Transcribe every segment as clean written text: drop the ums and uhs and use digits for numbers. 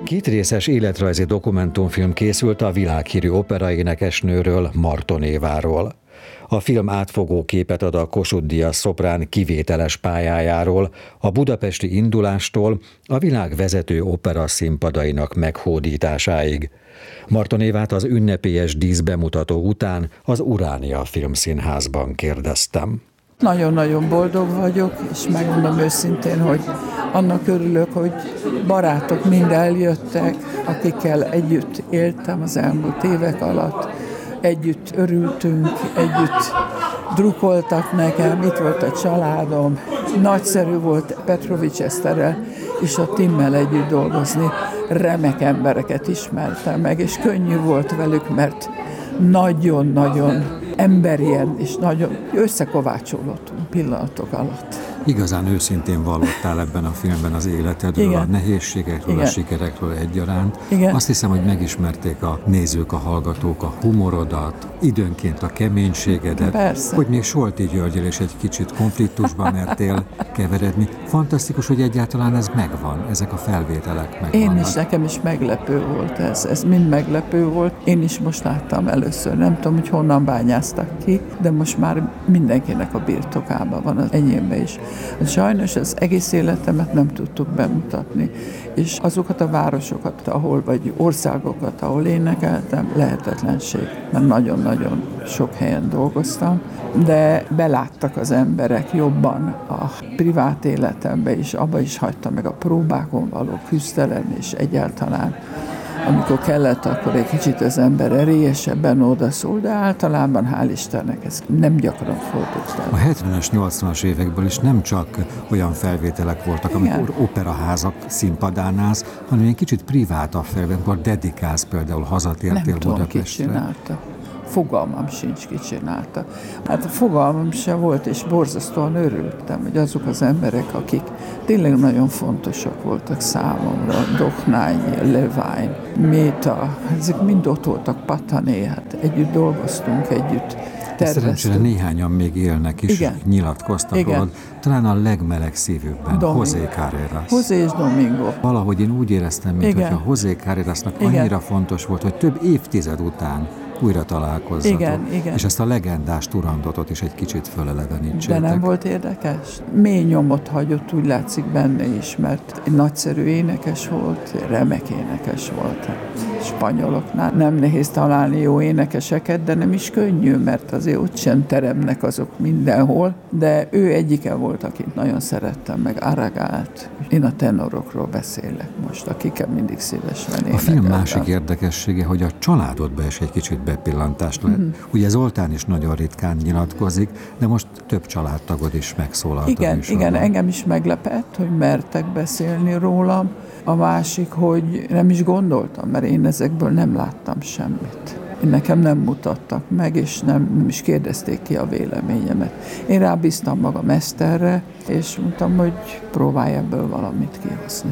Kétrészes életrajzi dokumentumfilm készült a világhírű operaénekesnőről, Marton Éváról. A film átfogó képet ad a Kossuth-díjas szoprán kivételes pályájáról, a budapesti indulástól a világ vezető opera színpadainak meghódításáig. Marton Évát az ünnepélyes díszbemutató után az Uránia Filmszínházban kérdeztem. Nagyon-nagyon boldog vagyok, és megmondom őszintén, hogy annak örülök, hogy barátok mind eljöttek, akikkel együtt éltem az elmúlt évek alatt. Együtt örültünk, együtt drukkoltak nekem, itt volt a családom. Nagyszerű volt Petrovics Eszterrel és a Timmel együtt dolgozni. Remek embereket ismertem meg, és könnyű volt velük, mert nagyon-nagyon emberien és nagyon összekovácsolódtunk pillanatok alatt. Igazán őszintén vallottál ebben a filmben az életedről, igen, a nehézségekről, igen, a sikerekről egyaránt. Igen. Azt hiszem, hogy megismerték a nézők, a hallgatók a humorodat, időnként a keménységedet, persze, hogy még Solti Györggyel is egy kicsit konfliktusban mertél keveredni. Fantasztikus, hogy egyáltalán ez megvan, ezek a felvételek megvannak. Nekem is meglepő volt ez mind meglepő volt. Én is most láttam először, nem tudom, hogy honnan bányáztak ki, de most már mindenkinek a birtokában van, az enyémben is. Sajnos az egész életemet nem tudtuk bemutatni, és azokat a városokat, vagy országokat, ahol énekeltem, lehetetlenség, mert nagyon-nagyon sok helyen dolgoztam, de beláttak az emberek jobban a privát életembe is, abba is hagytam meg a próbákon való küzdelem, és egyáltalán amikor kellett, akkor egy kicsit az ember erélyesebben odaszól, de általában hál' Istennek ez nem gyakran fordult el. A 70-es, 80-as évekből is nem csak olyan felvételek voltak, amikor operaházak színpadán állsz, hanem egy kicsit privátabb felvételek, amikor dedikálsz, például hazatértél Budapestre. Nem tudom, ki csinálta. Fogalmam sincs, ki csinálta. Hát a fogalmam se volt, és borzasztóan örültem, hogy azok az emberek, akik tényleg nagyon fontosak voltak számomra, Dohnányi, Levány, Méta, ezek mind ott voltak, Patané, hát együtt dolgoztunk, együtt terveztünk. Szerencsére néhányan még élnek is, igen, nyilatkoztak rólad, talán a legmelegszívűbben, José Carreras. José és Domingo. Valahogy én úgy éreztem, mintha José Carrerasnak annyira fontos volt, hogy több évtized után újra találkozzatok, igen. És ezt a legendás Turandotot is egy kicsit fölelevenítsétek. De nem volt érdekes? Mély nyomot hagyott, úgy látszik benne is, mert egy nagyszerű énekes volt, remek énekes volt. Spanyoloknál nem nehéz találni jó énekeseket, de nem is könnyű, mert azért ott sem teremnek azok mindenhol, de ő egyike volt, akit nagyon szerettem, meg Aragált. Én a tenorokról beszélek most, akikkel mindig szívesen énekeltem. A film másik érdekessége, hogy a családodba is egy kicsit bepillantást lehet. Ugye Zoltán is nagyon ritkán nyilatkozik, de most több családtagod is megszólalt. Igen, engem is meglepett, hogy mertek beszélni rólam. A másik, hogy nem is gondoltam, mert én ezekből nem láttam semmit. Nekem nem mutattak meg, és nem is kérdezték ki a véleményemet. Én rábíztam magam Eszterre, és mondtam, hogy próbálj ebből valamit kihozni.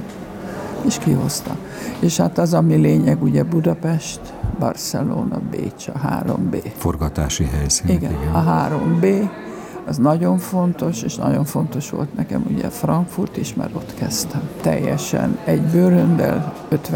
És kihoztam. És hát az, ami lényeg, ugye Budapest, Barcelona, Bécs, a 3B. Forgatási helyszínek, igen. A 3B, az nagyon fontos, és nagyon fontos volt nekem ugye Frankfurt is, mert ott kezdtem. Teljesen egy bőröndel,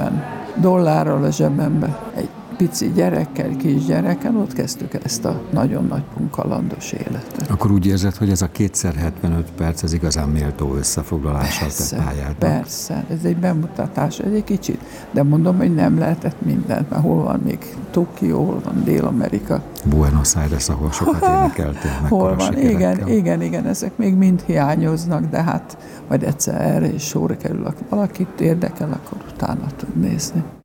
$50 a zsebembe, egy pici gyerekkel, kisgyerekkel, ott kezdtük ezt a nagyon nagy punkalandos életet. Akkor úgy érzed, hogy ez a 2x75 perc, ez igazán méltó összefoglalása a te pályádnak? Persze, ez egy bemutatás, egy kicsit, de mondom, hogy nem lehetett mindent, mert hol van még Tokió, hol van Dél-Amerika. Buenos Aires, ahol sokat énekeltél, hol van, igen, ezek még mind hiányoznak, de hát majd egyszer erre is sorra kerül, valakit érdekel, akkor utána tud nézni.